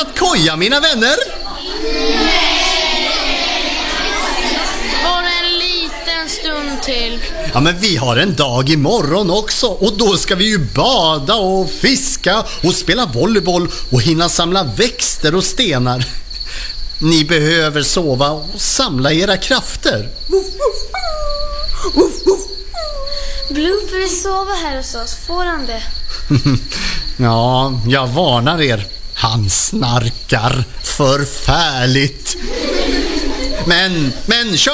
att koja, mina vänner? Bara en liten stund till. Ja, men vi har en dag imorgon också. Och då ska vi ju bada och fiska och spela volleyboll och hinna samla växter och stenar. Ni behöver sova och samla era krafter. Blooper vill sova här hos oss. Får han det? Ja, jag varnar er. Han snarkar förfärligt. Men kör!